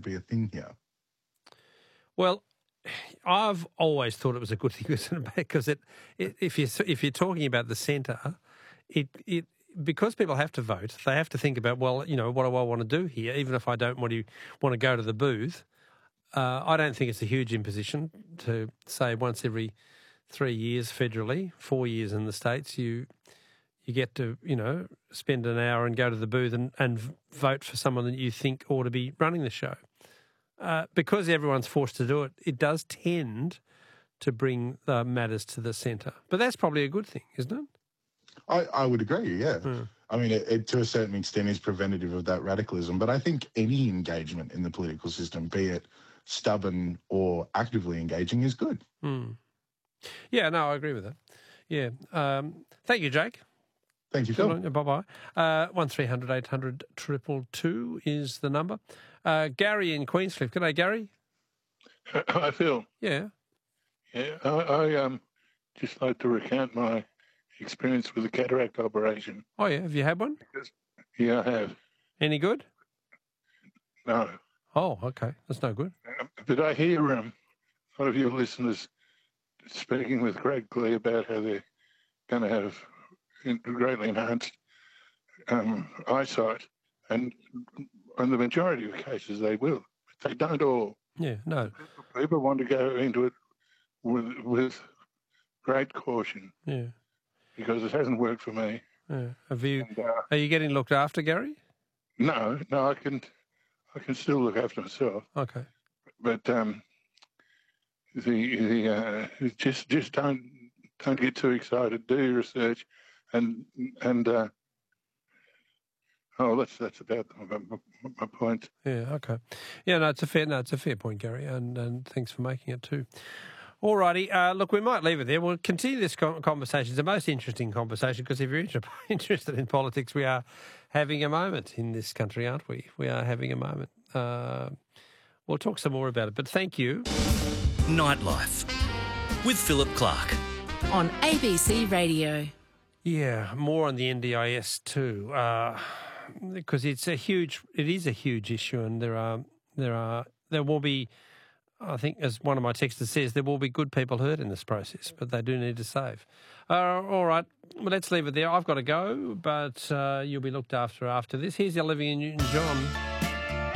be a thing here? Well, I've always thought it was a good thing, isn't it? Because if you're talking about the centre, it because people have to vote, they have to think about, well, what do I want to do here? Even if I don't want to go to the booth, I don't think it's a huge imposition to say once every 3 years federally, 4 years in the States, you get to, spend an hour and go to the booth and vote for someone that you think ought to be running the show. Because everyone's forced to do it, it does tend to bring the matters to the centre. But that's probably a good thing, isn't it? I would agree, yeah. I mean, it to a certain extent is preventative of that radicalism, but I think any engagement in the political system, be it stubborn or actively engaging, is good. Yeah, no, I agree with that. Yeah. Thank you, Jake. Thank you, Phil. Bye-bye. 1300 800 222 is the number. Gary in Queenscliff. G'day, Gary. Hi, Phil. Yeah. Yeah, I just like to recount my experience with the cataract operation. Oh, yeah. Have you had one? Yeah, I have. Any good? No. Oh, okay. That's no good. But I hear a lot of your listeners speaking with Greg Glee about how they're going to have greatly enhanced eyesight, and on the majority of cases they will. But they don't all. Yeah, no. People want to go into it with great caution. Yeah. Because it hasn't worked for me. Yeah. Are you getting looked after, Gary? No, I can still look after myself. Okay. But just don't get too excited. Do your research, and that's about my point. Yeah. Okay. Yeah. No, it's a fair point, Gary, and thanks for making it too. All righty. Look, we might leave it there. We'll continue this conversation. It's the most interesting conversation because if you're interested in politics, we are having a moment in this country, aren't we? We are having a moment. We'll talk some more about it, but thank you. Nightlife with Philip Clark on ABC Radio. Yeah, more on the NDIS too, because it is a huge issue, and there will be. I think, as one of my texters says, there will be good people hurt in this process, but they do need to save. All right, well, let's leave it there. I've got to go, but you'll be looked after this. Here's Olivia Newton-John.